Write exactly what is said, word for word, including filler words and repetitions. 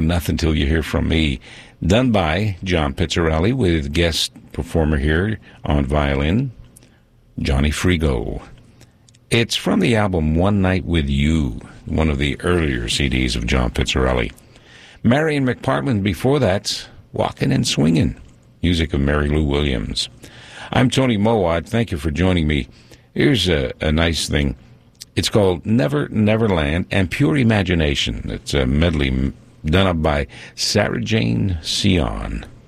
nothing till you hear from me. Done by John Pizzarelli with guest performer here on violin, Johnny Frigo. It's from the album One Night With You, one of the earlier C Ds of John Pizzarelli. Marion McPartland before that, Walkin' and Swingin', music of Mary Lou Williams. I'm Tony Mowat. Thank you for joining me. Here's a, a nice thing. It's called Never Neverland and Pure Imagination. It's a medley done up by Sarah Jane Sion.